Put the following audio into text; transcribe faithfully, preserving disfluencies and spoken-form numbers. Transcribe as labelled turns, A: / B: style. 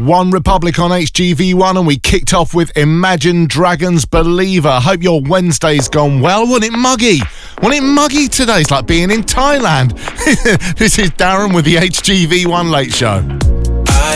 A: One Republic on H G V one, and we kicked off with Imagine Dragons' Believer. Hope your Wednesday's gone well. Wasn't it muggy? Wasn't it muggy today? It's like being in Thailand. This is Darren with the H G V one Late Show.